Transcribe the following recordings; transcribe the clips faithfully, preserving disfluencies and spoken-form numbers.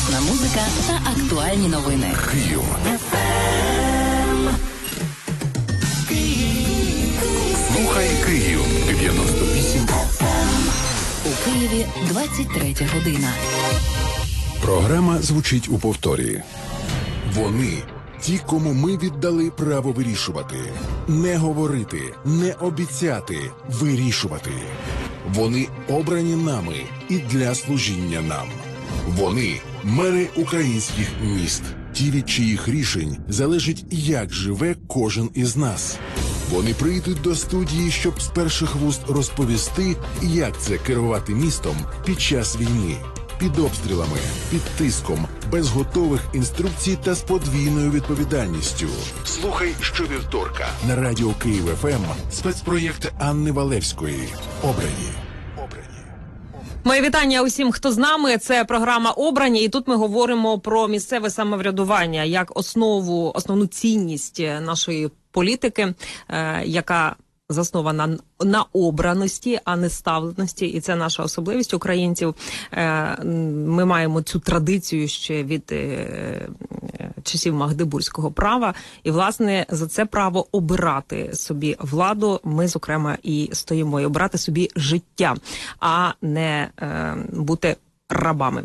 Сучасна музика та актуальні новини. Київ. Слухай Київ. дев'яносто вісім. У Києві двадцять третя година. Програма звучить у повторі. Вони – ті, кому ми віддали право вирішувати. Не говорити, не обіцяти, вирішувати. Вони обрані нами і для служіння нам. Вони – мери українських міст. Ті, від чиїх рішень залежить, як живе кожен із нас. Вони прийдуть до студії, щоб з перших вуст розповісти, як це керувати містом під час війни. Під обстрілами, під тиском, без готових інструкцій та з подвійною відповідальністю. Слухай щовівторка на радіо Київ еф ем спецпроєкт Анни Валевської «Обрані». Моє вітання усім, хто з нами. Це програма «Обрані», і тут ми говоримо про місцеве самоврядування як основу, основну цінність нашої політики, е, яка заснована на обраності, а не ставленості. І це наша особливість українців. Е, ми маємо цю традицію ще від е, часів магдебурзького права. І, власне, за це право обирати собі владу ми, зокрема, і стоїмо. І обирати собі життя, а не е, бути рабами.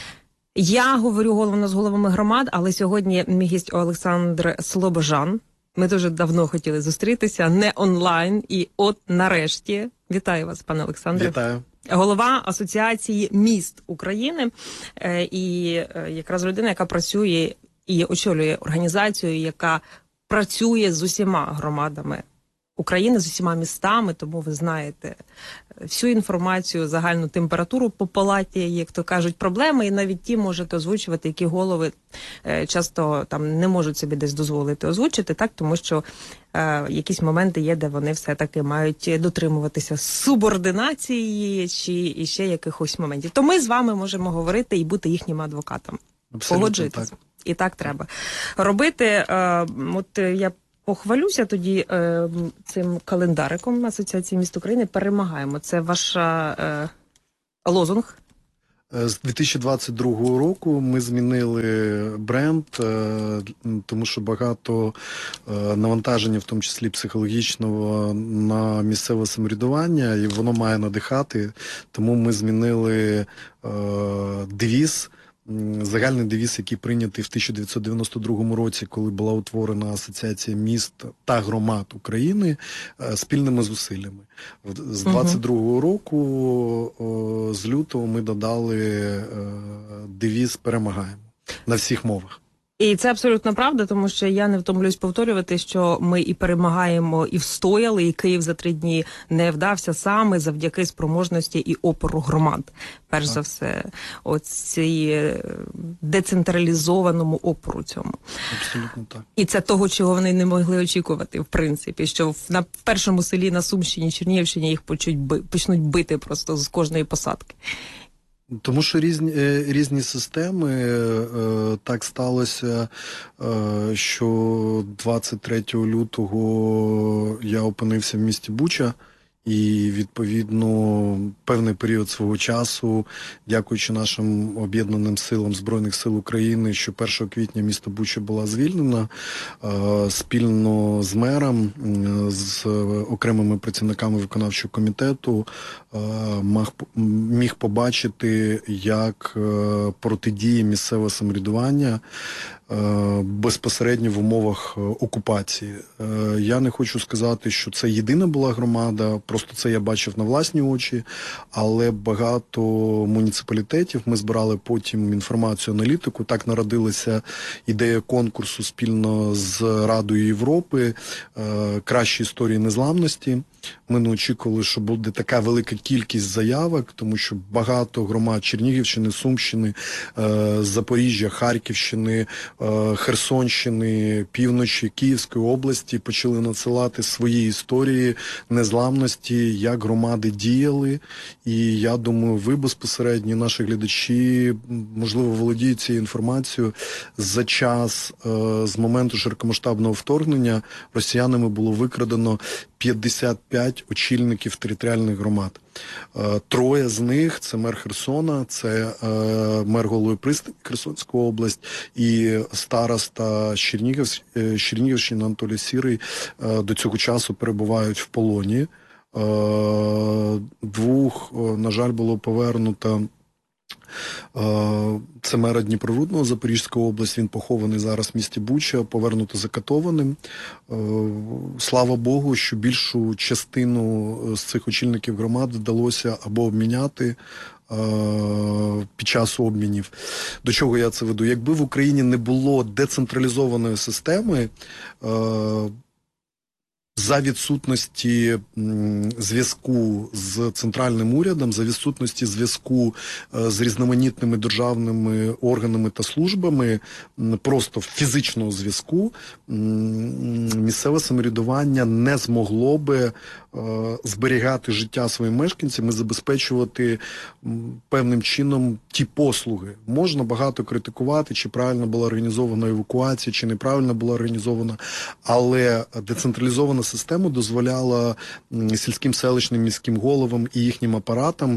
Я говорю головно з головами громад, але сьогодні мій гість Олександр Слобожан. Ми дуже давно хотіли зустрітися, не онлайн, і от нарешті. Вітаю вас, пане Олександре. Вітаю. Голова Асоціації міст України і якраз людина, яка працює і очолює організацію, яка працює з усіма громадами України, з усіма містами, тому ви знаєте всю інформацію, загальну температуру по палаті, як то кажуть, проблеми, і навіть ті можете озвучувати, які голови е, часто там не можуть собі десь дозволити озвучити, так, тому що е, якісь моменти є, де вони все-таки мають дотримуватися субординації чи ще якихось моментів. То ми з вами можемо говорити і бути їхніми адвокатами. Погоджуєтеся? І так треба робити. Е, от я похвалюся тоді е, цим календариком Асоціації міст України. Перемагаємо. Це ваш е, лозунг? З дві тисячі двадцять другого року ми змінили бренд, е, тому що багато е, навантаження, в тому числі психологічного, на місцеве самоврядування, і воно має надихати. Тому ми змінили е, девіз. Загальний девіз, який прийнятий в тисяча дев'ятсот дев'яносто другому році, коли була утворена Асоціація міст та громад України, спільними зусиллями. З двадцять другого року, з лютого, ми додали девіз «Перемагаємо» на всіх мовах. І це абсолютно правда, тому що я не втомлююсь повторювати, що ми і перемагаємо, і встояли, і Київ за три дні не вдався саме завдяки спроможності і опору громад. Перш так. за все, оці децентралізованому опору цьому. Абсолютно так. І це того, чого вони не могли очікувати, в принципі, що в, на в першому селі на Сумщині, Чернігівщині їх почуть, почнуть бити просто з кожної посадки. Тому що різні, різні системи, так сталося, що двадцять третього лютого я опинився в місті Буча, і, відповідно, певний період свого часу, дякуючи нашим об'єднаним силам Збройних сил України, що першого квітня місто Буча була звільнена, спільно з мером, з окремими працівниками виконавчого комітету, міг побачити, як протидіє місцеве самоврядування безпосередньо в умовах окупації. Я не хочу сказати, що це єдина була громада, просто це я бачив на власні очі, але багато муніципалітетів, ми збирали потім інформацію, аналітику, так народилася ідея конкурсу спільно з Радою Європи «Кращі історії незламності». Ми не очікували, що буде така велика кількість заявок, тому що багато громад Чернігівщини, Сумщини, Запоріжжя, Харківщини, Херсонщини, півночі Київської області почали надсилати свої історії незламності, як громади діяли. І я думаю, ви безпосередньо, наші глядачі, можливо, володіють цією інформацією. За час, з моменту широкомасштабного вторгнення, росіянами було викрадено п'ятдесят п'ять шість очільників територіальних громад. Троє з них – це мер Херсона, це мер Голої Пристані, Херсонська область, і староста Чернігівщини Анатолій Сірий до цього часу перебувають в полоні. Двох, на жаль, було повернуто. Це мера Дніпрорудного, Запорізька область, він похований зараз в місті Буча, повернуто закатованим. Слава Богу, що більшу частину з цих очільників громад вдалося або обміняти під час обмінів. До чого я це веду? Якби в Україні не було децентралізованої системи, за відсутності зв'язку з центральним урядом, за відсутності зв'язку з різноманітними державними органами та службами, просто фізичного зв'язку, місцеве самоврядування не змогло би зберігати життя своїм мешканцям і забезпечувати певним чином ті послуги. Можна багато критикувати, чи правильно була організована евакуація, чи неправильно була організована, але децентралізована система дозволяла сільським, селищним, міським головам і їхнім апаратам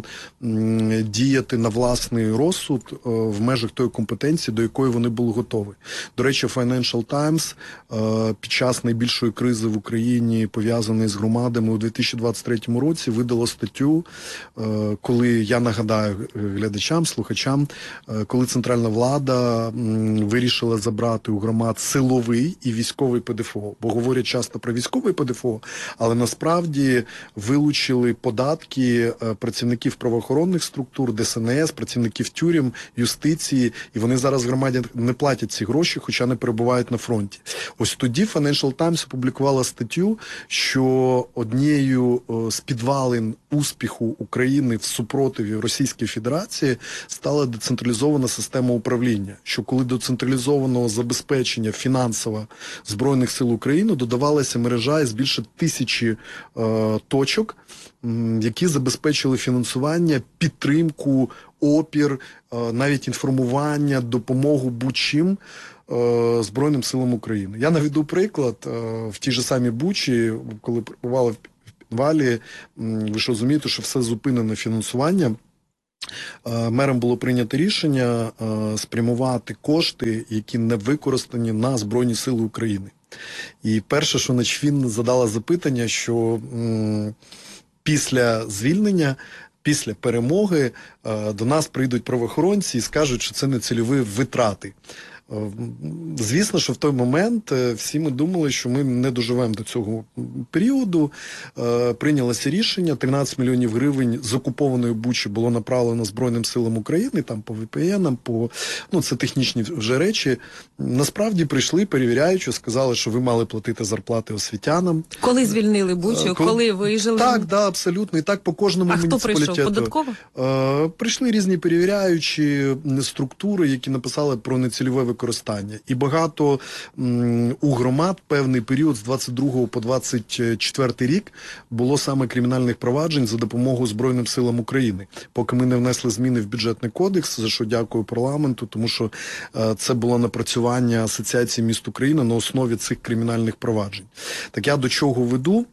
діяти на власний розсуд в межах тої компетенції, до якої вони були готові. До речі, Financial Times під час найбільшої кризи в Україні, пов'язаної з громадами, у дві тисячі двадцять третьому році видало статтю, коли, я нагадаю глядачам, слухачам, коли центральна влада вирішила забрати у громад силовий і військовий ПДФО. Бо говорять часто про військовий ПДФО, але насправді вилучили податки працівників правоохоронних структур, Де Ес Ен Ес, працівників тюрем, юстиції, і вони зараз в громаді не платять ці гроші, хоча не перебувають на фронті. Ось тоді Financial Times опублікувала статтю, що однією з підвалин успіху України в супротиві Російської Федерації стала децентралізована система управління, що коли до централізованого забезпечення фінансово Збройних сил України додавалася мережа із більше тисячі е, точок, м, які забезпечили фінансування, підтримку, опір, е, навіть інформування, допомогу будь-чим е, Збройним силам України. Я наведу приклад, е, в тій же самій Бучі, коли перебували в підвалі, ви ж розумієте, що все зупинене фінансування. Мером було прийнято рішення спрямувати кошти, які не використані на Збройні Сили України. І перше, що Начфін задала запитання, що м, після звільнення, після перемоги до нас прийдуть правоохоронці і скажуть, що це не цільові витрати. Звісно, що в той момент всі ми думали, що ми не доживемо до цього періоду. Прийнялося рішення, тринадцять мільйонів гривень з окупованої Бучі було направлено Збройним силам України, там по ве пе енам, по, ну це технічні вже речі. Насправді прийшли, перевіряючи, сказали, що ви мали платити зарплати освітянам. Коли звільнили Бучу, коли, коли виїжджали? Так, да, абсолютно, і так по кожному а муніципалітету. А хто прийшов? Податково? Прийшли різні перевіряючі структури, які написали про нецільове використання. використання. І багато м, у громад певний період з двадцять другого по двадцять четвертий рік було саме кримінальних проваджень за допомогою Збройним силам України. Поки ми не внесли зміни в бюджетний кодекс, за що дякую парламенту, тому що е, це було напрацювання Асоціації міст України на основі цих кримінальних проваджень. Так я до чого веду?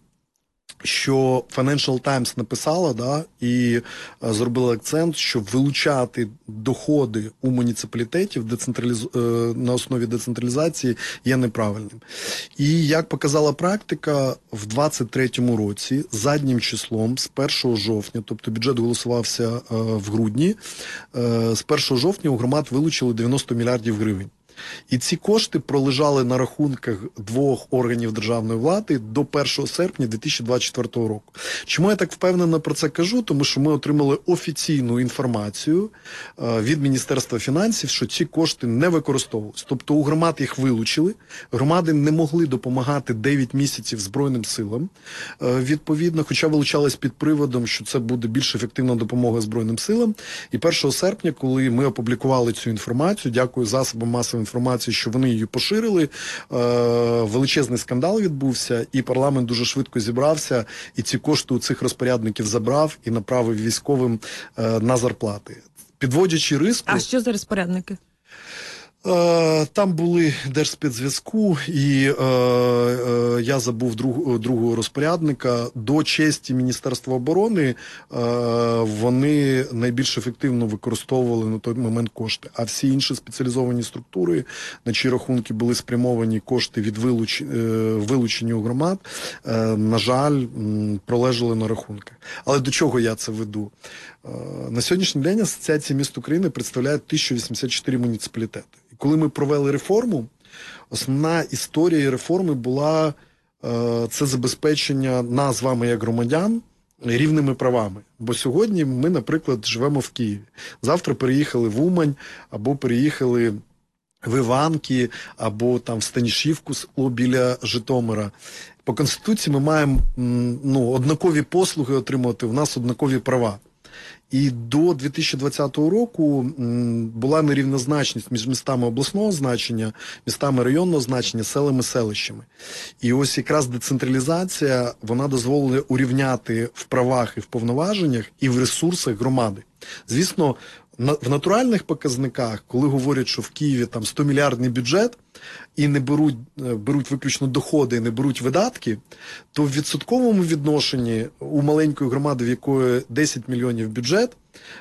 Що Financial Times написала, да, і а, зробила акцент, що вилучати доходи у муніципалітетів децентраліз... на основі децентралізації є неправильним. І як показала практика, в двадцять третьому році заднім числом з першого жовтня, тобто бюджет голосувався а, в грудні, а, з першого жовтня у громад вилучили дев'яносто мільярдів гривень. І ці кошти пролежали на рахунках двох органів державної влади до першого серпня дві тисячі двадцять четвертого року. Чому я так впевнено про це кажу? Тому що ми отримали офіційну інформацію від Міністерства фінансів, що ці кошти не використовувалися. Тобто у громад їх вилучили, громади не могли допомагати дев'ять місяців Збройним силам, відповідно, хоча вилучались під приводом, що це буде більш ефективна допомога Збройним силам. І першого серпня, коли ми опублікували цю інформацію, дякую засобам масової інформації, що вони її поширили, величезний скандал відбувся, і парламент дуже швидко зібрався, і ці кошти у цих розпорядників забрав і направив військовим на зарплати. Підводячи риску... А що за розпорядники? Е, Там були Держспецзв'язку і е, е, я забув друг, другого розпорядника. До честі Міністерства оборони е, вони найбільш ефективно використовували на той момент кошти. А всі інші спеціалізовані структури, на чиї рахунки були спрямовані кошти від вилуч, е, вилучення у громад, е, на жаль, м, пролежали на рахунках. Але до чого я це веду? Е, на сьогоднішній день Асоціація міст України представляє тисячу вісімдесят чотири муніципалітети. Коли ми провели реформу, основна історія реформи була е, це забезпечення нас з вами як громадян рівними правами. Бо сьогодні ми, наприклад, живемо в Києві. Завтра переїхали в Умань, або переїхали в Іванки, або там в Станішівку біля Житомира. По Конституції ми маємо ну, однакові послуги отримувати, в нас однакові права. І до дві тисячі двадцятого року м, була нерівнозначність між містами обласного значення, містами районного значення, селами, селищами. І ось якраз децентралізація, вона дозволила урівняти в правах і в повноваженнях, і в ресурсах громади. Звісно, на, в натуральних показниках, коли говорять, що в Києві там сто мільярдний бюджет, і не беруть, беруть виключно доходи, і не беруть видатки, то в відсотковому відношенні у маленької громади, в якої десять мільйонів бюджет,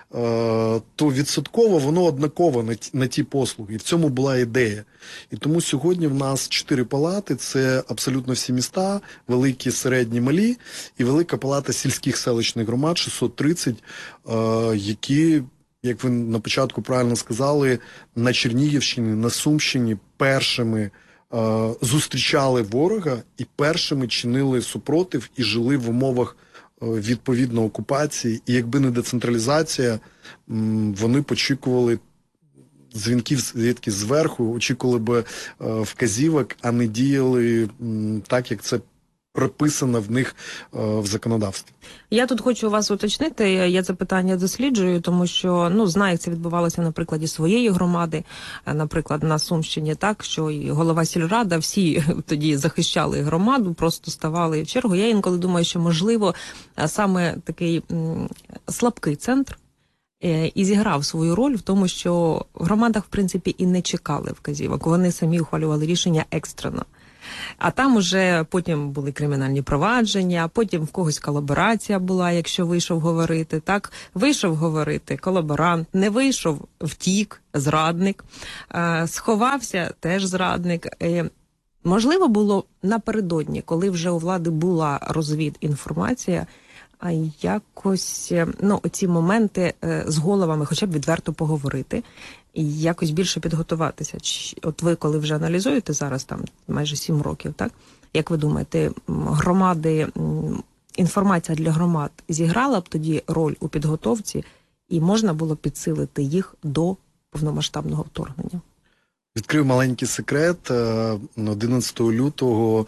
то відсотково воно однаково на ті, на ті послуги. І в цьому була ідея. І тому сьогодні в нас чотири палати, це абсолютно всі міста, великі, середні, малі, і велика палата сільських селищних громад, шістсот тридцять, які, як ви на початку правильно сказали, на Чернігівщині, на Сумщині першими е, зустрічали ворога і першими чинили супротив і жили в умовах е, відповідно окупації. І якби не децентралізація, м, вони очікували дзвінків звідки зверху, очікували би е, вказівок, а не діяли м, так, як це прописано в них е, в законодавстві. Я тут хочу вас уточнити, я це питання досліджую, тому що, ну, знаю, як це відбувалося на прикладі своєї громади, наприклад, на Сумщині, так, що і голова сільрада, всі тоді захищали громаду, просто ставали в чергу. Я інколи думаю, що, можливо, саме такий м, слабкий центр і зіграв свою роль в тому, що в громадах, в принципі, і не чекали вказівок, вони самі ухвалювали рішення екстрено. А там уже потім були кримінальні провадження, потім в когось колаборація була, якщо вийшов говорити, так? Вийшов говорити колаборант, не вийшов, втік, зрадник, е, сховався, теж зрадник. Е, можливо, було напередодні, коли вже у влади була розвідінформація, а якось, ну, ці моменти е, з головами хоча б відверто поговорити і якось більше підготуватися. От ви, коли вже аналізуєте зараз, там, майже сім років, так? Як ви думаєте, громади, інформація для громад зіграла б тоді роль у підготовці і можна було підсилити їх до повномасштабного вторгнення? Відкрив маленький секрет. одинадцятого лютого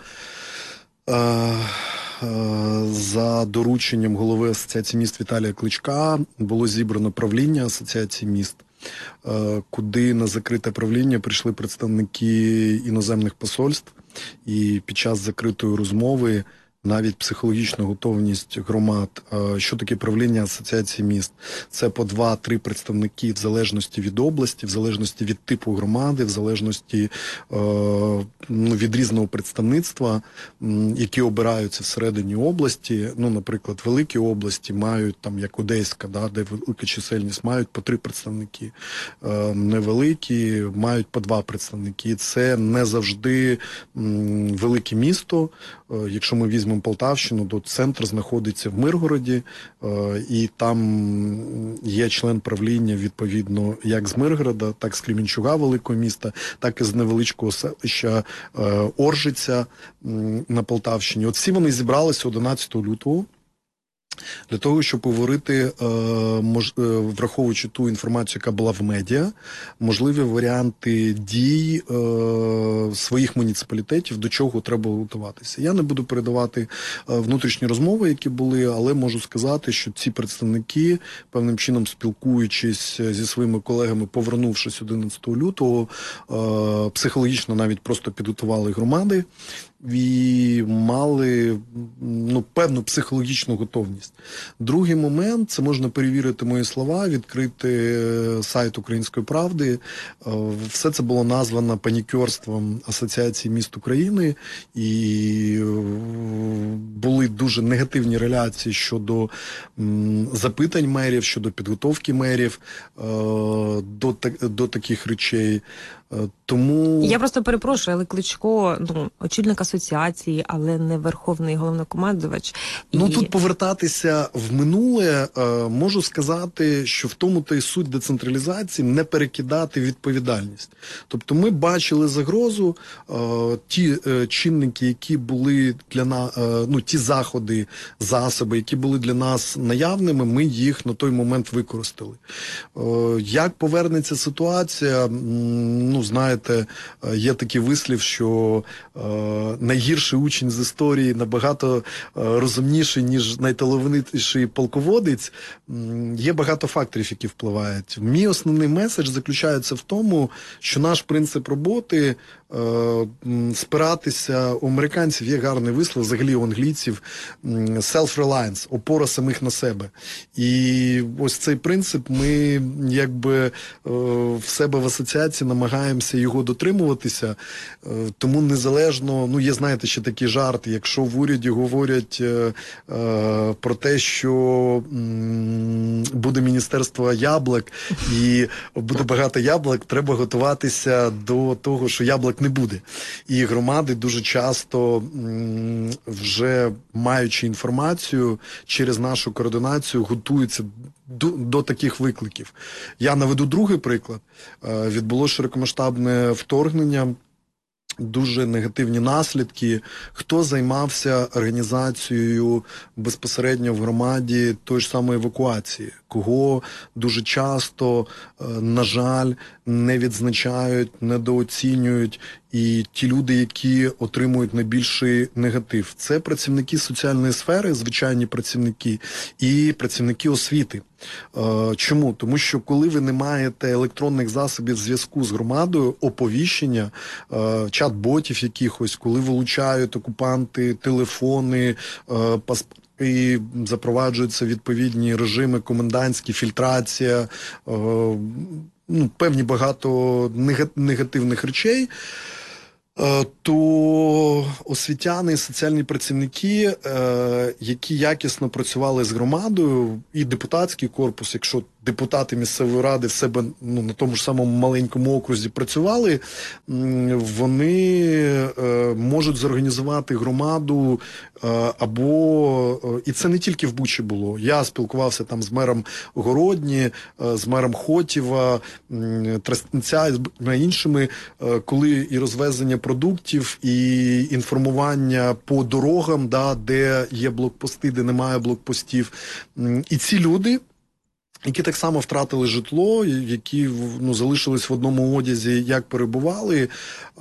за дорученням голови Асоціації міст Віталія Кличка було зібрано правління Асоціації міст, куди на закрите правління прийшли представники іноземних посольств, і під час закритої розмови навіть психологічна готовність громад. Що таке правління Асоціації міст? Це по два-три представники в залежності від області, в залежності від типу громади, в залежності ну, від різного представництва, які обираються всередині області. Ну, наприклад, великі області мають, там, як Одеська, да, де велика чисельність, мають по три представники. Невеликі мають по два представники. Це не завжди велике місто. Якщо ми візьмемо Полтавщину, то центр знаходиться в Миргороді, і там є член правління, відповідно, як з Миргорода, так з Кременчуга, великого міста, так і з невеличкого селища Оржиця на Полтавщині. От всі вони зібралися одинадцятого лютого для того, щоб говорити, враховуючи ту інформацію, яка була в медіа, можливі варіанти дій своїх муніципалітетів, до чого треба готуватися. Я не буду передавати внутрішні розмови, які були, але можу сказати, що ці представники, певним чином спілкуючись зі своїми колегами, повернувшись одинадцятого лютого, психологічно навіть просто підготували громади. і мали ну, певну психологічну готовність. Другий момент, це можна перевірити мої слова, відкрити сайт «Української правди». Все це було названо панікерством Асоціації міст України, і були дуже негативні реляції щодо запитань мерів, щодо підготовки мерів до, до таких речей. Тому... Я просто перепрошую, але Кличко, ну, очільник асоціації, але не верховний головнокомандувач. І... Ну, тут повертатися в минуле, е, можу сказати, що в тому та й суть децентралізації не перекидати відповідальність. Тобто ми бачили загрозу, е, ті е, чинники, які були для нас, е, ну, ті заходи, засоби, які були для нас наявними, ми їх на той момент використали. Е, як повернеться ситуація, ну, знаєте, є такий вислів, що е, найгірший учень з історії набагато е, розумніший, ніж найталановитіший полководець. Є багато факторів, які впливають. Мій основний меседж заключається в тому, що наш принцип роботи е, спиратися, у американців є гарний вислів, взагалі у англійців, self-reliance, опора самих на себе. І ось цей принцип ми якби е, в себе в асоціації намагаємося його дотримуватися, е, тому незалежно, ну є, знаєте, ще такий жарт, якщо в уряді говорять е, е, про те, що м, буде міністерство яблук і буде багато яблук, треба готуватися до того, що яблук не буде. І громади дуже часто м, вже маючи інформацію через нашу координацію готуються до, до таких викликів. Я наведу другий приклад. Е, відбулося широкомасштабне вторгнення, дуже негативні наслідки. Хто займався організацією безпосередньо в громаді тої ж самої евакуації? Кого дуже часто, на жаль, не відзначають, недооцінюють. І ті люди, які отримують найбільший негатив, це працівники соціальної сфери, звичайні працівники, і працівники освіти. Чому? Тому що коли ви не маєте електронних засобів зв'язку з громадою, оповіщення, чат-ботів якихось, коли вилучають окупанти телефони, паспорти, і запроваджуються відповідні режими, комендантські, фільтрація, ну, певні багато негативних речей, то освітяни і соціальні працівники, які якісно працювали з громадою, і депутатський корпус, якщо депутати місцевої ради в себе ну, на тому ж самому маленькому окрузі працювали, вони е, можуть зорганізувати громаду е, або, е, і це не тільки в Бучі було. Я спілкувався там з мером Городні, е, з мером Хотєва, е, Тростянця, з іншими, е, коли і розвезення продуктів, і інформування по дорогам, да, де є блокпости, де немає блокпостів. І ці люди, які так само втратили житло, які ну, залишились в одному одязі, як перебували, е,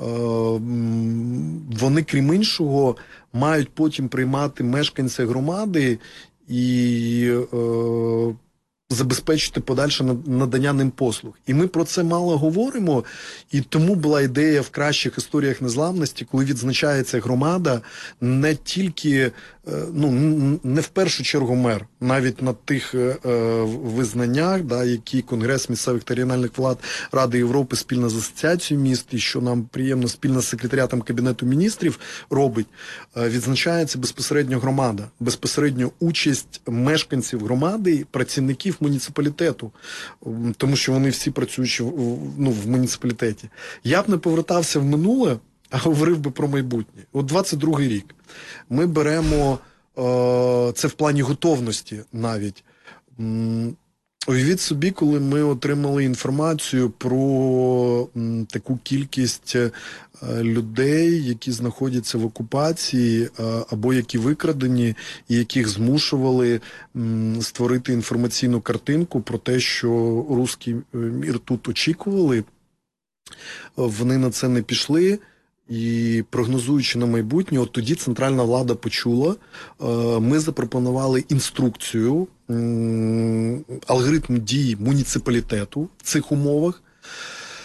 вони, крім іншого, мають потім приймати мешканця громади і е, забезпечити подальше надання ним послуг. І ми про це мало говоримо, і тому була ідея в кращих історіях незламності, коли відзначається громада, не тільки, ну, не в першу чергу мер, навіть на тих е, визнаннях, да, які Конгрес місцевих та регіональних влад Ради Європи спільно з Асоціацією міст, і що нам приємно спільно з секретаріатом Кабінету міністрів робить, е, відзначається безпосередньо громада, безпосередньо участь мешканців громади, працівників муніципалітету, тому що вони всі працюючи ну, в муніципалітеті. Я б не повертався в минуле, а говорив би про майбутнє. От двадцять другий рік. Ми беремо, е, це в плані готовності навіть. Уявіть собі, коли ми отримали інформацію про м, таку кількість е, людей, які знаходяться в окупації е, або які викрадені, і яких змушували м, створити інформаційну картинку про те, що руський мір тут очікували, вони на це не пішли. І прогнозуючи на майбутнє, от тоді центральна влада почула, ми запропонували інструкцію, алгоритм дій муніципалітету в цих умовах.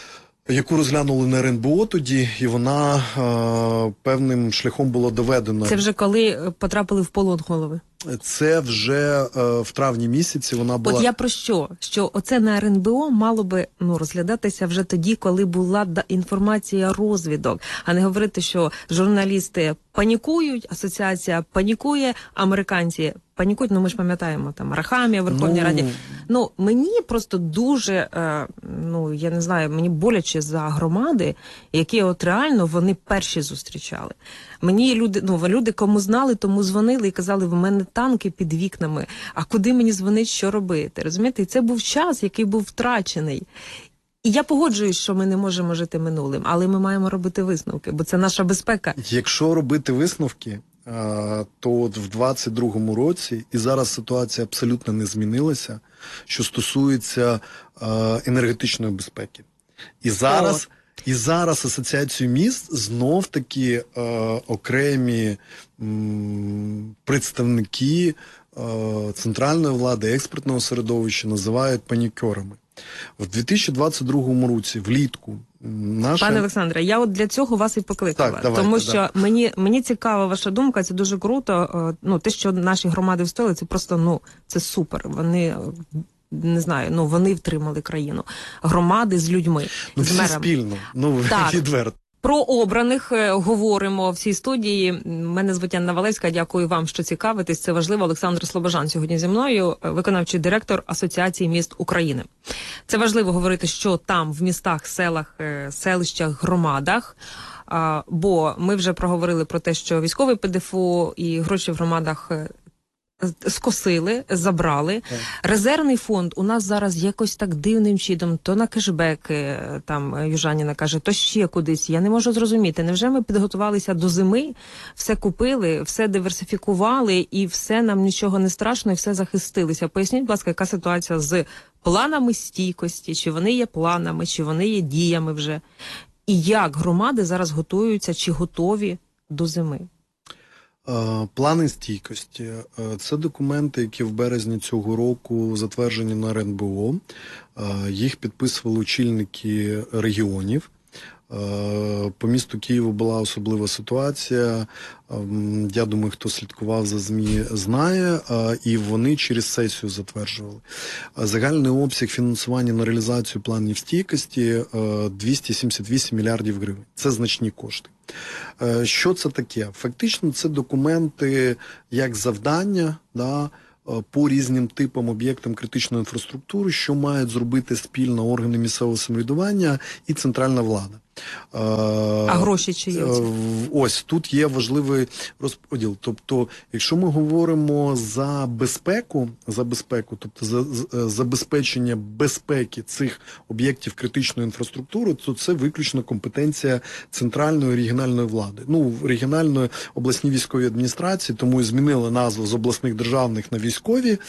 яку розглянули на ер ен бе о тоді, і вона е, певним шляхом була доведена. Це вже коли потрапили в полон голови? Це вже е, в травні місяці вона була... От я про що? Що оце на ер ен бе о мало би ну, розглядатися вже тоді, коли була да, інформація розвідок, а не говорити, що журналісти панікують, асоціація панікує, американці панікують, ну ми ж пам'ятаємо, там, Арахамія в Верховній Ну... Раді. Ну, мені просто дуже, е, ну, я не знаю, мені боляче за громади, які от реально вони перші зустрічали. Мені люди, ну, люди кому знали, тому дзвонили і казали, в мене танки під вікнами, а куди мені дзвонить, що робити? Розумієте? І це був час, який був втрачений. І я погоджуюсь, що ми не можемо жити минулим, але ми маємо робити висновки, бо це наша безпека. Якщо робити висновки, то от в двадцять другому році, і зараз ситуація абсолютно не змінилася, що стосується енергетичної безпеки. І зараз, і зараз Асоціацію міст знов-таки е, окремі м, представники е, центральної влади, експертного середовища називають панікерами. В дві тисячі двадцять другому році, влітку, наша... Пане Олександре, я от для цього вас і покликала. Так, давайте, тому що да. мені, мені цікава ваша думка, це дуже круто. Ну, те, що наші громади встояли, це просто, ну, це супер. Вони, не знаю, ну, вони втримали країну. Громади з людьми, ну, з всі мерами. спільно, ну, так. відверто. Про обраних е, говоримо в цій студії. Мене звуть Анна Валевська. Дякую вам, що цікавитесь. Це важливо. Олександр Слобожан сьогодні зі мною, виконавчий директор Асоціації міст України. Це важливо говорити, що там в містах, селах, е, селищах, громадах. А, бо ми вже проговорили про те, що військовий пе де еф о і гроші в громадах е, скосили, забрали. Так. Резервний фонд у нас зараз якось так дивним чином, то на кешбеки, там Южаніна каже, то ще кудись. Я не можу зрозуміти, невже ми підготувалися до зими, все купили, все диверсифікували і все нам нічого не страшно і все захистилися. Поясніть, будь ласка, яка ситуація з планами стійкості, чи вони є планами, чи вони є діями вже, і як громади зараз готуються, чи готові до зими? Плани стійкості – це документи, які в березні цього року затверджені на ер ен бе о. Їх підписували очільники регіонів. По місту Києву була особлива ситуація. Я думаю, хто слідкував за ЗМІ, знає. І вони через сесію затверджували. Загальний обсяг фінансування на реалізацію планів стійкості – двісті сімдесят вісім мільярдів гривень. Це значні кошти. Що це таке? Фактично це документи як завдання, да, по різним типам об'єктам критичної інфраструктури, що мають зробити спільно органи місцевого самоврядування і центральна влада. А гроші чи є? Ось, тут є важливий розподіл. Тобто, якщо ми говоримо за безпеку, за безпеку, тобто за, за забезпечення безпеки цих об'єктів критичної інфраструктури, то це виключно компетенція центральної регіональної влади. Ну, регіональної обласні військові адміністрації, тому і змінили назву з обласних державних на військові.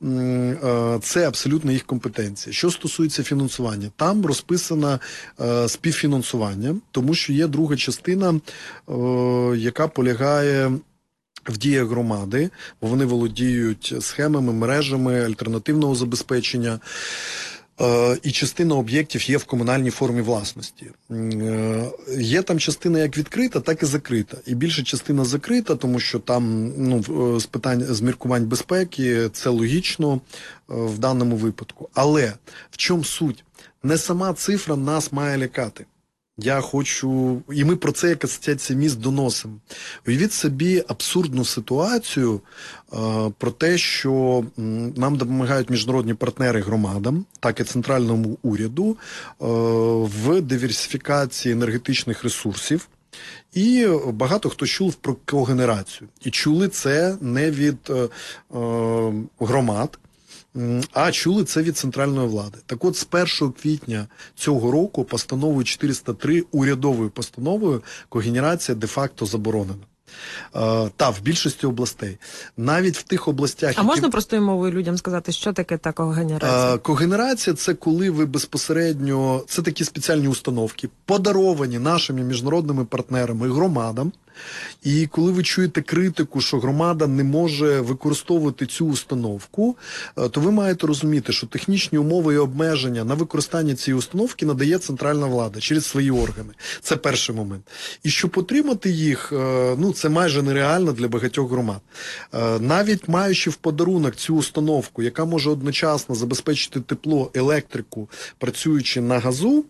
Це абсолютно їх компетенція. Що стосується фінансування, там розписано співфінансування. Тому що є друга частина, о, яка полягає в діях громади, бо вони володіють схемами, мережами альтернативного забезпечення. Е, і частина об'єктів є в комунальній формі власності. Е, є там частина як відкрита, так і закрита. І більша частина закрита, тому що там ну, з питань з міркувань безпеки це логічно е, в даному випадку. Але в чому суть? Не сама цифра нас має лякати. Я хочу, і ми про це як Асоціація міст доносимо. Уявіть собі абсурдну ситуацію е, про те, що м, нам допомагають міжнародні партнери громадам, так і центральному уряду, е, в диверсифікації енергетичних ресурсів. І багато хто чув про когенерацію. І чули це не від е, е, громад, а чули це від центральної влади. Так от, з першого квітня цього року постановою чотириста три, урядовою постановою, когенерація де-факто заборонена. Uh, та, в більшості областей. Навіть в тих областях... А які... можна простою мовою людям сказати, що таке та когенерація? Uh, когенерація – це коли ви безпосередньо... Це такі спеціальні установки, подаровані нашими міжнародними партнерами і громадам, І коли ви чуєте критику, що громада не може використовувати цю установку, то ви маєте розуміти, що технічні умови і обмеження на використання цієї установки надає центральна влада через свої органи. Це перший момент. І щоб отримати їх, ну це майже нереально для багатьох громад. Навіть маючи в подарунок цю установку, яка може одночасно забезпечити тепло, електрику, працюючи на газу,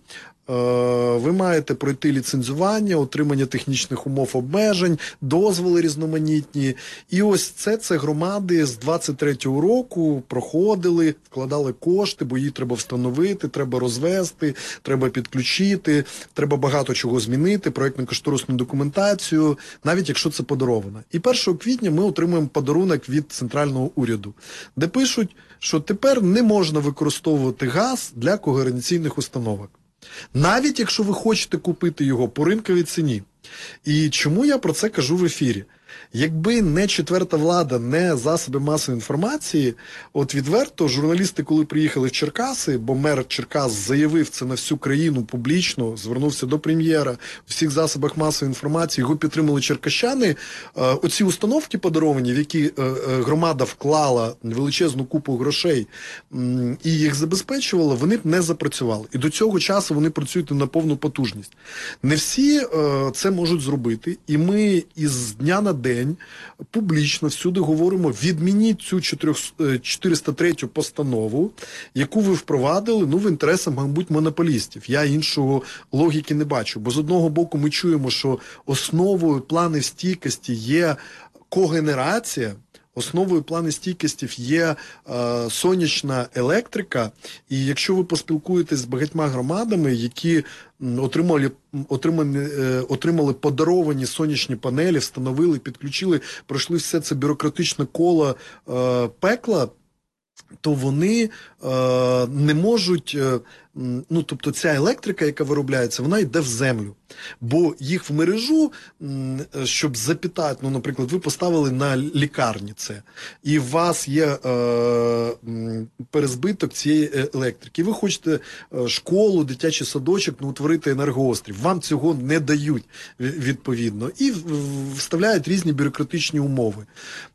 ви маєте пройти ліцензування, отримання технічних умов обмежень, дозволи різноманітні. І ось це, це громади з двадцять третього року проходили, вкладали кошти, бо її треба встановити, треба розвести, треба підключити, треба багато чого змінити, проєктно-кошторисну документацію, навіть якщо це подаровано. І першого квітня ми отримуємо подарунок від центрального уряду, де пишуть, що тепер не можна використовувати газ для когенераційних установок. Навіть якщо ви хочете купити його по ринковій ціні. І чому я про це кажу в ефірі? Якби не четверта влада, не засоби масової інформації, от відверто журналісти, коли приїхали в Черкаси, бо мер Черкас заявив це на всю країну публічно, звернувся до прем'єра, у всіх засобах масової інформації, його підтримали черкащани, оці установки подаровані, в які громада вклала величезну купу грошей і їх забезпечувала, вони б не запрацювали. І до цього часу вони працюють на повну потужність. Не всі це можуть зробити, і ми із дня на день публічно всюди говоримо, відмініть цю чотириста третю постанову, яку ви впровадили, ну, в інтересах, мабуть, монополістів. Я іншого логіки не бачу. Бо з одного боку ми чуємо, що основою планів стійкості є когенерація, основою плану стійкості є е, сонячна електрика, і якщо ви поспілкуєтесь з багатьма громадами, які отримали, отримали, е, отримали подаровані сонячні панелі, встановили, підключили, пройшли все це бюрократичне коло е, пекла, то вони е, не можуть, е, ну, тобто ця електрика, яка виробляється, вона йде в землю. Бо їх в мережу, щоб запитати, ну, наприклад, ви поставили на лікарні це, і у вас є е, перезбиток цієї електрики, і ви хочете школу, дитячий садочок, ну, утворити енергоострів, вам цього не дають відповідно, і вставляють різні бюрократичні умови.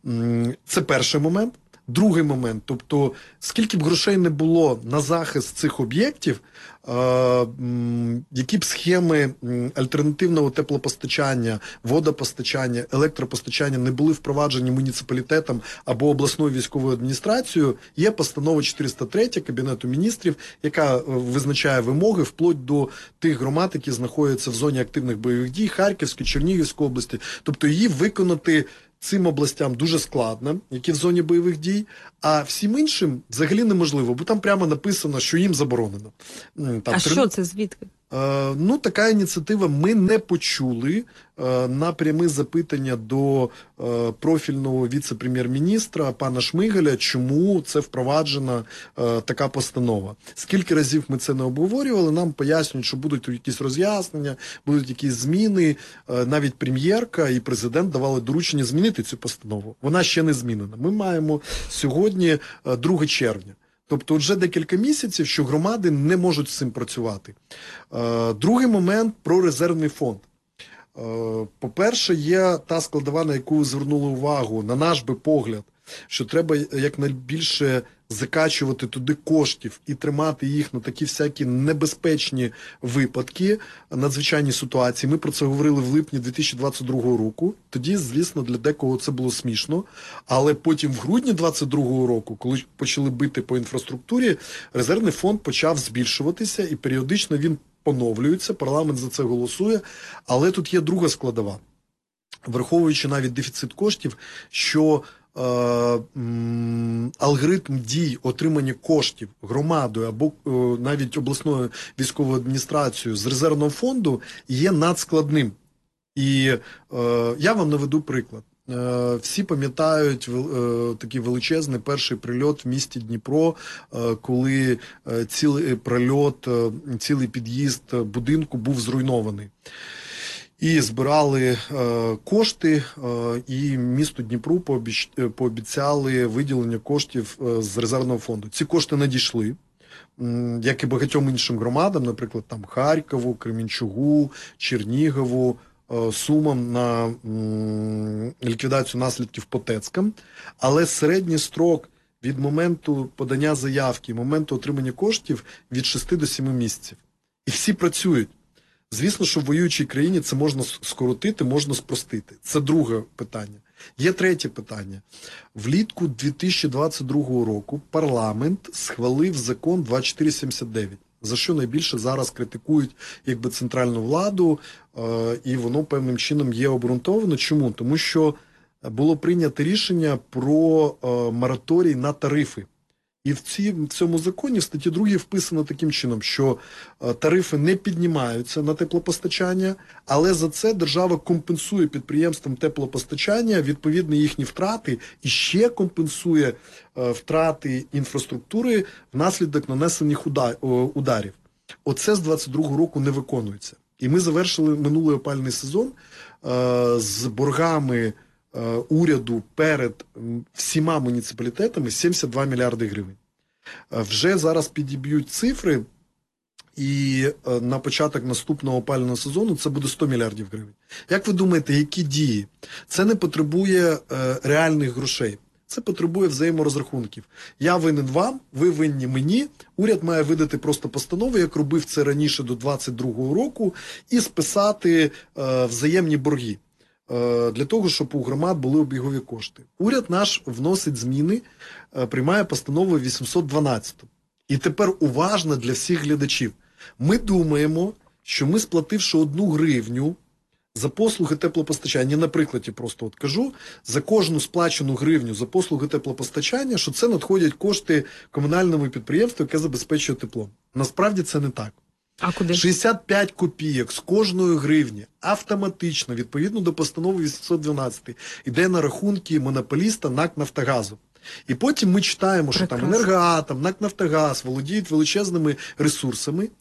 Це перший момент. Другий момент, тобто, скільки б грошей не було на захист цих об'єктів, е, які б схеми альтернативного теплопостачання, водопостачання, електропостачання не були впроваджені муніципалітетом або обласною військовою адміністрацією, є постанова чотириста третя Кабінету міністрів, яка визначає вимоги вплоть до тих громад, які знаходяться в зоні активних бойових дій, Харківської, Чернігівської області, тобто її виконати цим областям дуже складно, які в зоні бойових дій, а всім іншим взагалі неможливо, бо там прямо написано, що їм заборонено. Там, а три... що це, звідки? Е, ну, така ініціатива. Ми не почули е, на пряме запитання до е, профільного віце-прем'єр-міністра пана Шмигаля, чому це впроваджена е, така постанова. Скільки разів ми це не обговорювали, нам пояснюють, що будуть якісь роз'яснення, будуть якісь зміни. Е, навіть прем'єрка і президент давали доручення змінити цю постанову. Вона ще не змінена. Ми маємо сьогодні е, друге червня. Тобто вже декілька місяців, що громади не можуть з цим працювати. Е, другий момент про резервний фонд. Е, по-перше, є та складова, на яку ви звернули увагу, на наш би погляд, що треба якнайбільше закачувати туди коштів і тримати їх на такі всякі небезпечні випадки, надзвичайні ситуації. Ми про це говорили в липні дві тисячі двадцять другого року. Тоді, звісно, для декого це було смішно. Але потім в грудні двадцять другого року, коли почали бити по інфраструктурі, резервний фонд почав збільшуватися і періодично він поновлюється, парламент за це голосує. Але тут є друга складова. Враховуючи навіть дефіцит коштів, що е, м, алгоритм дій отримання коштів громадою або е, навіть обласною військовою адміністрацією з резервного фонду є надскладним. І е, я вам наведу приклад. Е, всі пам'ятають е, такий величезний перший прильот в місті Дніпро, е, коли е, цілий прильот, е, цілий під'їзд будинку був зруйнований. І збирали е, кошти, е, і місту Дніпру пообіч, пообіцяли виділення коштів е, з резервного фонду. Ці кошти надійшли, м, як і багатьом іншим громадам, наприклад, там Харкову, Кременчугу, Чернігову, е, сумам на м, ліквідацію наслідків по ТЕЦкам, але середній строк від моменту подання заявки, моменту отримання коштів від шести до семи місяців. І всі працюють. Звісно, що в воюючій країні це можна скоротити, можна спростити. Це друге питання. Є третє питання. Влітку дві тисячі двадцять другого року парламент схвалив закон двадцять чотири сімдесят дев'ять, за що найбільше зараз критикують якби центральну владу, е, і воно певним чином є обґрунтовано. Чому? Тому що було прийнято рішення про е, мораторій на тарифи. І в, ці, в цьому законі в статті другій вписано таким чином, що е, тарифи не піднімаються на теплопостачання, але за це держава компенсує підприємствам теплопостачання відповідно їхні втрати і ще компенсує е, втрати інфраструктури внаслідок нанесених уда, о, ударів. Оце з двадцять другого року не виконується. І ми завершили минулий опалювальний сезон е, з боргами е, уряду перед всіма муніципалітетами сімдесят два мільярди гривень. Е, вже зараз підіб'ють цифри, і е, на початок наступного опалювального сезону це буде сто мільярдів гривень. Як ви думаєте, які дії? Це не потребує е, реальних грошей. Це потребує взаєморозрахунків. Я винен вам, ви винні мені. Уряд має видати просто постанову, як робив це раніше до двадцять другого року, і списати е, взаємні борги е, для того, щоб у громад були обігові кошти. Уряд наш вносить зміни, е, приймає постанову вісімсот дванадцять. І тепер уважно для всіх глядачів. Ми думаємо, що ми, сплативши одну гривню за послуги теплопостачання, на прикладі просто от кажу, за кожну сплачену гривню за послуги теплопостачання, що це надходять кошти комунальному підприємству, яке забезпечує теплом. Насправді це не так. А куди? шістдесят п'ять копійок з кожної гривні автоматично, відповідно до постанови вісімсот дванадцять, йде на рахунки монополіста НАК «Нафтогазу». І потім ми читаємо, що Прекрасно. там «Енергоатом», НАК «Нафтогаз» володіють величезними ресурсами.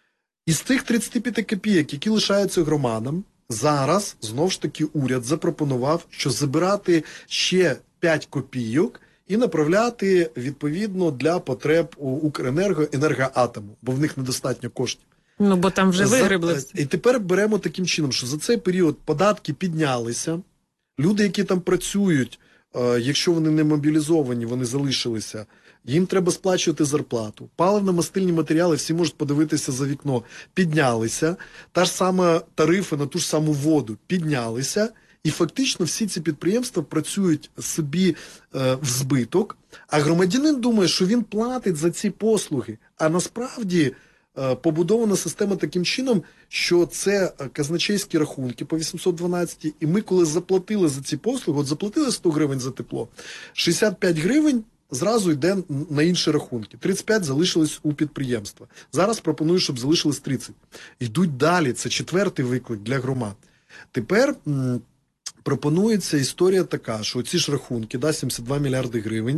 І з тих тридцяти п'яти копійок, які лишаються громадам, зараз, знову ж таки, уряд запропонував, що забирати ще п'ять копійок і направляти, відповідно, для потреб у Укренерго, Енергоатому, бо в них недостатньо коштів. Ну, бо там вже За- вигребли. І тепер беремо таким чином, що за цей період податки піднялися, люди, які там працюють, е, якщо вони не мобілізовані, вони залишилися, їм треба сплачувати зарплату. Паливно-мастильні матеріали, всі можуть подивитися за вікно, піднялися. Та ж сама тарифи на ту ж саму воду піднялися. І фактично всі ці підприємства працюють собі е, в збиток, а громадянин думає, що він платить за ці послуги. А насправді е, побудована система таким чином, що це казначейські рахунки по вісімсот дванадцять, і ми коли заплатили за ці послуги, от заплатили сто гривень за тепло, шістдесят п'ять гривень зразу йде на інші рахунки. тридцять п'ять залишились у підприємства. Зараз пропоную, щоб залишилось тридцять. Йдуть далі, це четвертий виклик для громад. Тепер м, пропонується історія така, що ці ж рахунки, да, сімдесят два мільярди гривень,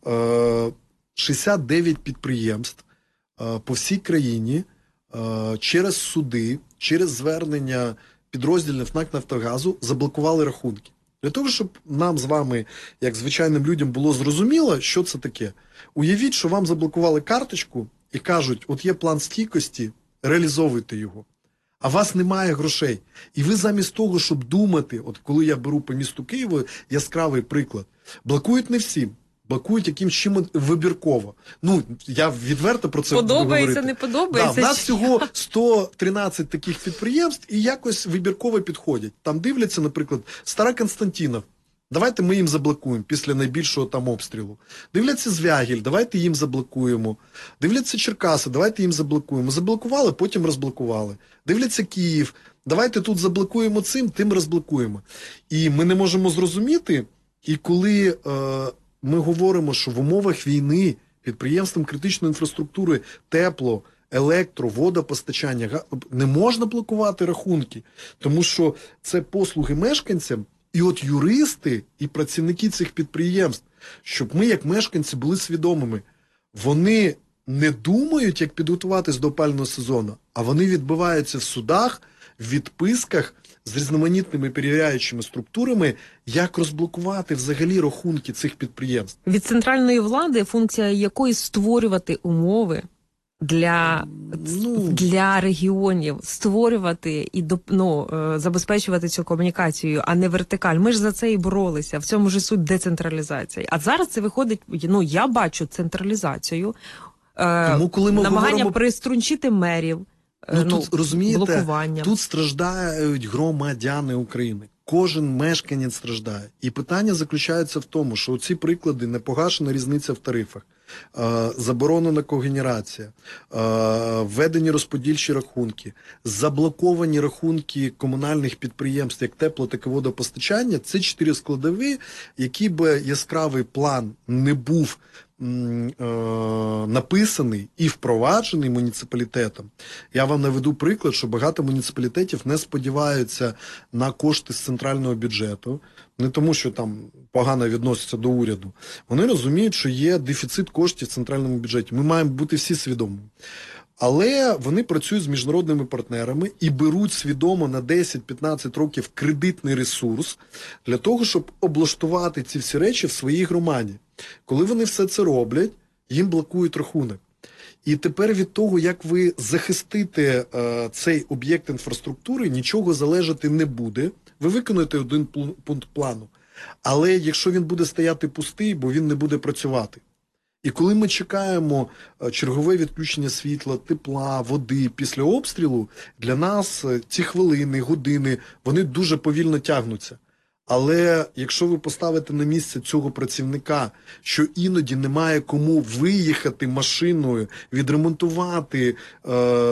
е, шістдесят дев'ять підприємств е, по всій країні е, через суди, через звернення підрозділів НАК «Нафтогазу» заблокували рахунки. Для того, щоб нам з вами, як звичайним людям, було зрозуміло, що це таке. Уявіть, що вам заблокували карточку і кажуть, от є план стійкості, реалізовуйте його. А у вас немає грошей. І ви замість того, щоб думати, от коли я беру по місту Києву яскравий приклад, блокують не всім, блокують якимсь чим вибірково. Ну, я відверто про це буду Подобається, говорити. не подобається. Да, в нас всього сто тринадцять таких підприємств і якось вибірково підходять. Там дивляться, наприклад, Стара Константинов. Давайте ми їм заблокуємо після найбільшого там обстрілу. Дивляться Звягіль, давайте їм заблокуємо. Дивляться Черкаси, давайте їм заблокуємо. Заблокували, потім розблокували. Дивляться Київ, давайте тут заблокуємо цим, тим розблокуємо. І ми не можемо зрозуміти, і коли е, ми говоримо, що в умовах війни підприємствам критичної інфраструктури тепло, електро, водопостачання, не можна блокувати рахунки, тому що це послуги мешканцям. І от юристи і працівники цих підприємств, щоб ми, як мешканці, були свідомими, вони не думають, як підготуватись до опалювального сезону, а вони відбиваються в судах, в відписках з різноманітними перевіряючими структурами, як розблокувати взагалі рахунки цих підприємств. Від центральної влади, функція якої створювати умови для, Ну, для регіонів створювати і доп- ну, е, забезпечувати цю комунікацію, а не вертикаль. Ми ж за це і боролися. В цьому ж і суть децентралізації. А зараз це виходить, ну, я бачу централізацію, е, Тому, коли ми намагання говоримо... приструнчити мерів, е, Ну, ну, тут, розумієте, блокування. тут страждають громадяни України. Кожен мешканець страждає. І питання заключається в тому, що ці приклади, непогашена різниця в тарифах, е, заборонена когенерація, е, введені розподільчі рахунки, заблоковані рахунки комунальних підприємств, як тепло, так і водопостачання, це чотири складові, які би яскравий план не був написаний і впроваджений муніципалітетом. Я вам наведу приклад, що багато муніципалітетів не сподіваються на кошти з центрального бюджету, не тому, що там погано відносяться до уряду. Вони розуміють, що є дефіцит коштів в центральному бюджеті. Ми маємо бути всі свідомі. Але вони працюють з міжнародними партнерами і беруть свідомо на десять-п'ятнадцять років кредитний ресурс для того, щоб облаштувати ці всі речі в своїй громаді. Коли вони все це роблять, їм блокують рахунок. І тепер від того, як ви захистите е, цей об'єкт інфраструктури, нічого залежати не буде. Ви виконуєте один пункт плану. Але якщо він буде стояти пустий, бо він не буде працювати. І коли ми чекаємо чергове відключення світла, тепла, води після обстрілу, для нас ці хвилини, години, вони дуже повільно тягнуться. Але якщо ви поставите на місце цього працівника, що іноді немає кому виїхати машиною, відремонтувати е,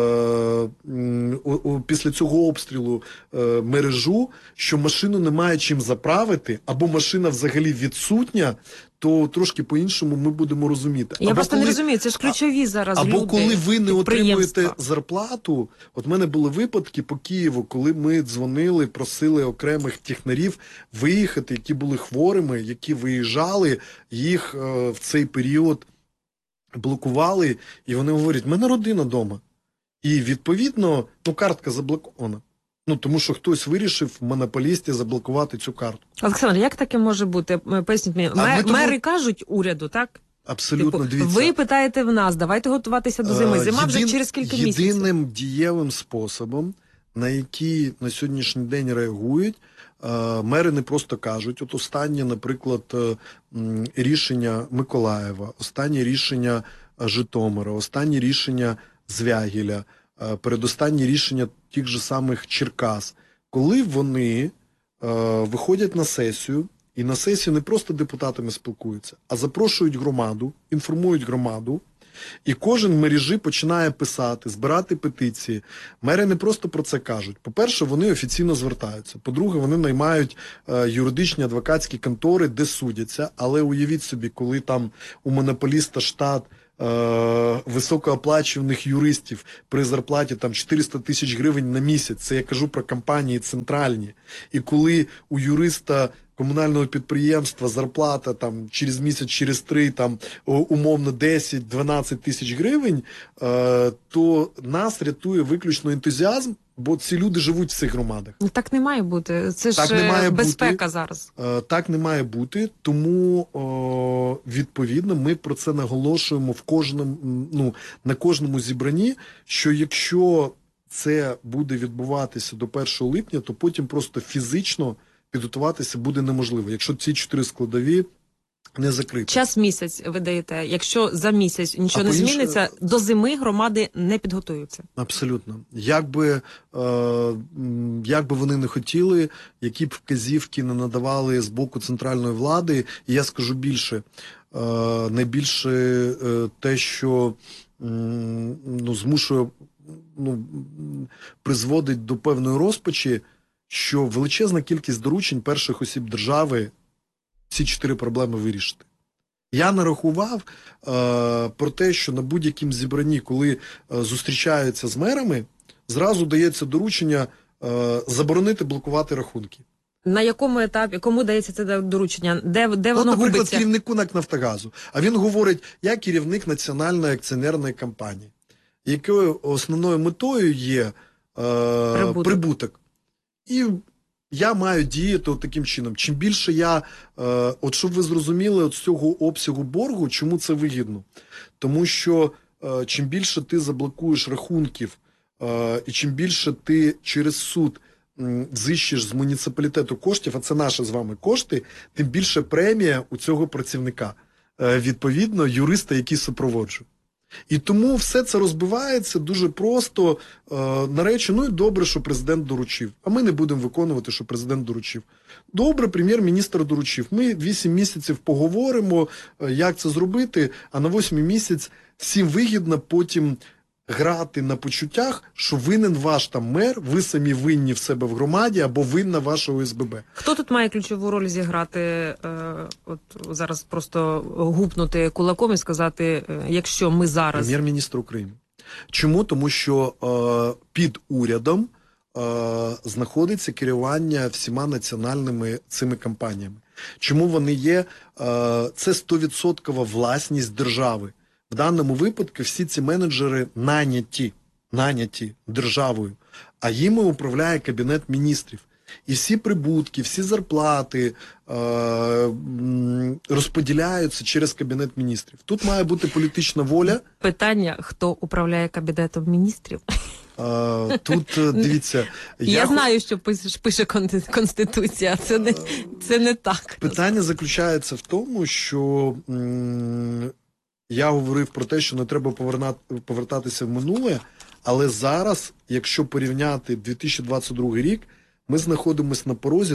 о, після цього обстрілу е, мережу, що машину немає чим заправити, або машина взагалі відсутня, то трошки по-іншому ми будемо розуміти. Я або просто коли, не розумію, це ж ключові зараз або люди. Або коли ви не отримуєте підприємства. зарплату, от в мене були випадки по Києву, коли ми дзвонили, просили окремих технарів виїхати, які були хворими, які виїжджали, їх е, в цей період блокували, і вони говорять, в мене родина вдома. І відповідно, ну, картка заблокована. Ну, тому що хтось вирішив в монополісті заблокувати цю карту. Олександр, як таке може бути? Поясніть мені. Мер, тому... Мери кажуть уряду, так? Абсолютно, типу, дивіться. Ви питаєте в нас, давайте готуватися до зими. Зима Єдин, вже через кілька єдиним місяців. Єдиним дієвим способом, на який на сьогоднішній день реагують, мери не просто кажуть. От останнє, наприклад, рішення Миколаєва, останнє рішення Житомира, останнє рішення Звягіля, передостаннє рішення тих же самих Черкас. Коли вони е, виходять на сесію, і на сесії не просто депутатами спілкуються, а запрошують громаду, інформують громаду, і кожен в мережі починає писати, збирати петиції. Мери не просто про це кажуть. По-перше, вони офіційно звертаються. По-друге, вони наймають е, юридичні адвокатські контори, де судяться. Але уявіть собі, коли там у монополіста штат високооплачуваних юристів при зарплаті там чотириста тисяч гривень на місяць, це я кажу про компанії центральні, і коли у юриста комунального підприємства зарплата там через місяць, через три, там умовно десять-дванадцять тисяч гривень, то нас рятує виключно ентузіазм, бо ці люди живуть в цих громадах. Так не має бути. Це так ж безпека бути. Зараз. Так не має бути, тому відповідно ми про це наголошуємо в кожному, ну, на кожному зібранні, що якщо це буде відбуватися до першого липня, то потім просто фізично підготуватися буде неможливо, якщо ці чотири складові не закриті. Час місяць ви даєте. Якщо за місяць нічого а не інше... зміниться, до зими громади не підготуються. Абсолютно. Як би, е, як би вони не хотіли, які б вказівки не надавали з боку центральної влади, і я скажу більше, е, найбільше е, те, що е, ну, змушує, ну, призводить до певної розпачі, що величезна кількість доручень перших осіб держави ці чотири проблеми вирішити. Я нарахував е, про те, що на будь-яким зібранні, коли е, зустрічаються з мерами, зразу дається доручення е, заборонити блокувати рахунки. На якому етапі, кому дається це доручення? Де, де воно От, наприклад, губиться? керівнику НАК «Нафтогазу». А він говорить, я керівник національної акціонерної компанії, якою основною метою є е, прибуток. прибуток. І я маю діяти от таким чином. Чим більше я, е, от щоб ви зрозуміли, от з цього обсягу боргу, чому це вигідно? Тому що е, чим більше ти заблокуєш рахунків, е, і чим більше ти через суд м, зищиш з муніципалітету коштів, а це наші з вами кошти, тим більше премія у цього працівника, е, відповідно, юриста, який супроводжує. І тому все це розбивається дуже просто е, на речі, ну і добре, що президент доручив, а ми не будемо виконувати, що президент доручив. Добре, прем'єр-міністр доручив. Ми вісім місяців поговоримо, е, як це зробити, а на восьмий місяць всім вигідно потім грати на почуттях, що винен ваш там мер, ви самі винні в себе в громаді або винна ваша О С Б Б. Хто тут має ключову роль зіграти, е, от зараз просто гупнути кулаком і сказати, е, якщо ми зараз... Прем'єр-міністр України. Чому? Тому що е, під урядом е, знаходиться керування всіма національними цими кампаніями. Чому вони є? Е, це сто відсотків власність держави. В даному випадку всі ці менеджери наняті, наняті державою, а їми управляє Кабінет міністрів. І всі прибутки, всі зарплати е, розподіляються через Кабінет міністрів. Тут має бути політична воля. Питання, хто управляє Кабінетом міністрів? Е, тут, дивіться... Я, я знаю, що пише, пише Конституція, це не, це не так. Питання заключається в тому, що... М, я говорив про те, що не треба повертатися в минуле, але зараз, якщо порівняти дві тисячі двадцять другий рік, ми знаходимося на порозі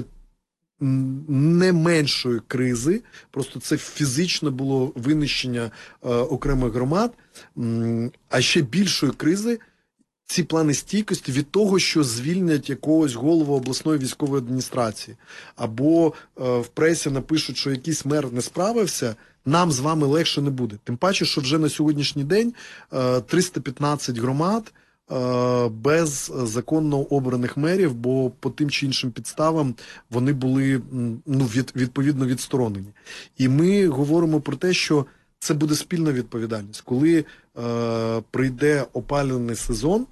не меншої кризи, просто це фізично було винищення е, окремих громад, м, а ще більшої кризи ці плани стійкості від того, що звільнять якогось голову обласної військової адміністрації, або е, в пресі напишуть, що якийсь мер не справився, нам з вами легше не буде. Тим паче, що вже на сьогоднішній день е, триста п'ятнадцять громад е, без законно обраних мерів, бо по тим чи іншим підставам вони були ну, від, відповідно відсторонені. І ми говоримо про те, що це буде спільна відповідальність. Коли е, прийде опалювальний сезон,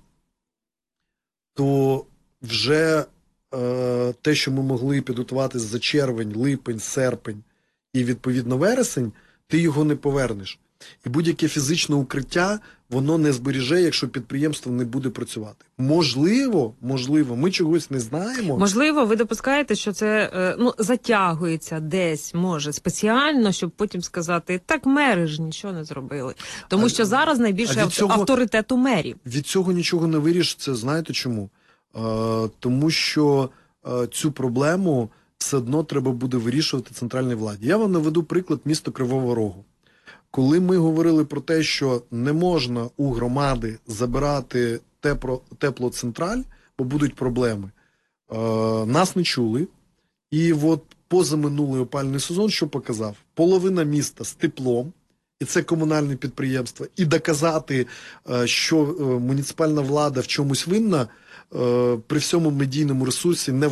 то вже е, те, що ми могли підготуватись за червень, липень, серпень і, відповідно, вересень, ти його не повернеш. І будь-яке фізичне укриття, воно не зберіже, якщо підприємство не буде працювати. Можливо, можливо, ми чогось не знаємо. Можливо, ви допускаєте, що це ну, затягується десь, може, спеціально, щоб потім сказати, так мери ж нічого не зробили. Тому що зараз найбільше ав... цього... авторитет у мерів. Від цього нічого не вирішиться, знаєте чому? Е, тому що е, цю проблему все одно треба буде вирішувати центральній владі. Я вам наведу приклад міста Кривого Рогу. Коли ми говорили про те, що не можна у громади забирати тепло, теплоцентраль, бо будуть проблеми, е, нас не чули. І от позаминулий опалювальний сезон що показав? Половина міста з теплом, і це комунальне підприємство, і доказати, е, що е, муніципальна влада в чомусь винна, е, при всьому медійному ресурсі не